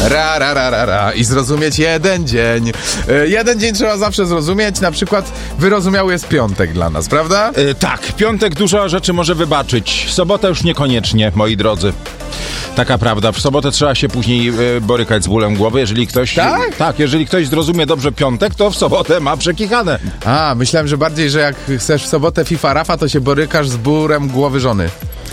I zrozumieć jeden dzień. Jeden dzień trzeba zawsze zrozumieć, na przykład wyrozumiały jest piątek dla nas, prawda? Tak, piątek dużo rzeczy może wybaczyć. Sobota już niekoniecznie, moi drodzy. Taka prawda. W sobotę trzeba się później borykać z bólem głowy. Jeżeli ktoś... Tak? Tak, jeżeli ktoś zrozumie dobrze piątek, to w sobotę ma przekichane. A, myślałem, że bardziej, że jak chcesz w sobotę FIFA Rafa, to się borykasz z bólem głowy żony.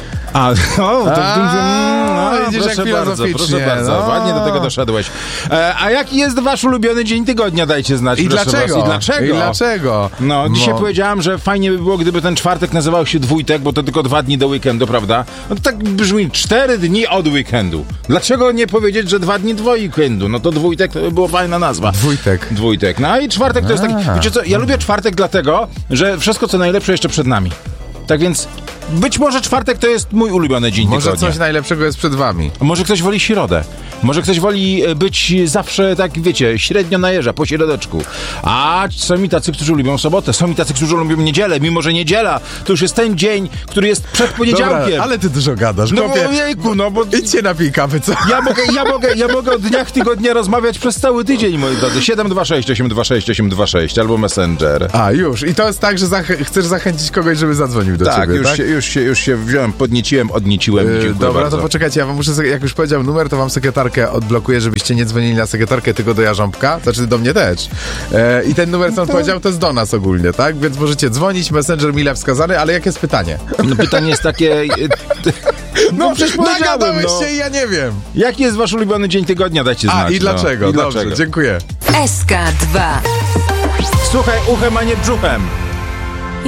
Widzisz, jak filozoficznie. Proszę bardzo, ładnie do tego doszedłeś. A jaki jest wasz ulubiony dzień tygodnia? Dajcie znać. I dlaczego? I dlaczego? No, dzisiaj powiedziałem, że fajnie by było, gdyby ten czwartek nazywał się dwójtek, bo to tylko 2 dni do weekendu, prawda? No to tak brzmi, 4 dni od weekendu. Dlaczego nie powiedzieć, że 2 dni do weekendu? No to dwójtek to by była fajna nazwa. Dwójtek. No i czwartek to jest taki... Wiecie co, ja lubię czwartek dlatego, że wszystko co najlepsze jeszcze przed nami. Tak więc być może czwartek to jest mój ulubiony dzień tygodnia. Może coś najlepszego jest przed wami. Może ktoś woli środę. Może ktoś woli być zawsze, tak wiecie, średnio na jeża, po środeczku. A są i tacy, którzy lubią sobotę. Są i tacy, którzy lubią niedzielę. Mimo że niedziela to już jest ten dzień, który jest przed poniedziałkiem. Dobra, ale ty dużo gadasz. No bo jejku, no bo... Idźcie napij kawy, co? Ja mogę o dniach tygodnia rozmawiać przez cały tydzień, moi drodzy. 726 826 826 albo Messenger. A, już. I to jest tak, że chcesz zachęcić kogoś, żeby zadzwonił do ciebie, tak? Już się wziąłem, podnieciłem, odnieciłem. Dobra, bardzo. to poczekajcie, ja wam muszę, jak już powiedział numer, to wam sekretarkę odblokuję, żebyście nie dzwonili na sekretarkę, tylko do Jarząbka, znaczy do mnie też. I ten numer, co on powiedział, to jest do nas ogólnie, tak? Więc możecie dzwonić, Messenger mile wskazany, ale jakie jest pytanie? No pytanie jest takie... No przecież nagadałeś się i ja nie wiem. Jaki jest wasz ulubiony dzień tygodnia? Dajcie znać. I dlaczego? No. Dobrze, dziękuję. SK2. Słuchaj uchem, a nie brzuchem.